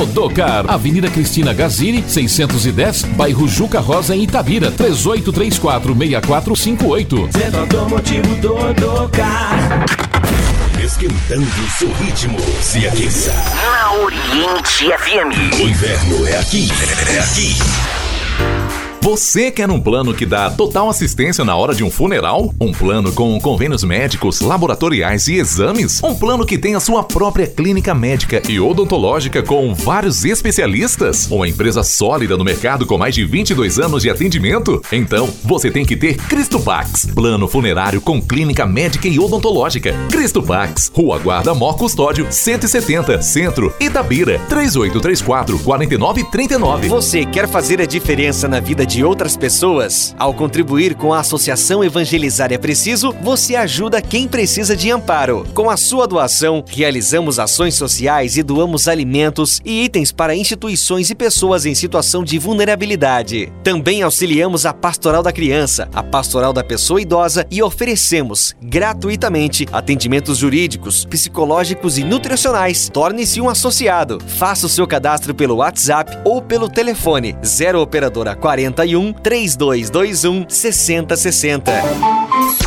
Odocar, Avenida Cristina Gazini, 610, bairro Juca Rosa, em Itabira, 3834-6458. Centro Automotivo do Odocar. Esquentando seu ritmo, se aqueça. Na Oriente FM. O inverno é aqui, é aqui. Você quer um plano que dá total assistência na hora de um funeral? Um plano com convênios médicos, laboratoriais e exames? Um plano que tem a sua própria clínica médica e odontológica com vários especialistas? Uma empresa sólida no mercado com mais de 22 anos de atendimento? Então, você tem que ter Cristopax, plano funerário com clínica médica e odontológica. Cristopax, Rua Guarda Mó Custódio, 170, Centro, Itabira, 3834-4939. Você quer fazer a diferença na vida de outras pessoas? Ao contribuir com a Associação Evangelizar é Preciso, você ajuda quem precisa de amparo. Com a sua doação, realizamos ações sociais e doamos alimentos e itens para instituições e pessoas em situação de vulnerabilidade. Também auxiliamos a Pastoral da Criança, a Pastoral da Pessoa Idosa e oferecemos gratuitamente atendimentos jurídicos, psicológicos e nutricionais. Torne-se um associado. Faça o seu cadastro pelo WhatsApp ou pelo telefone 0 operadora 41 3221 6060.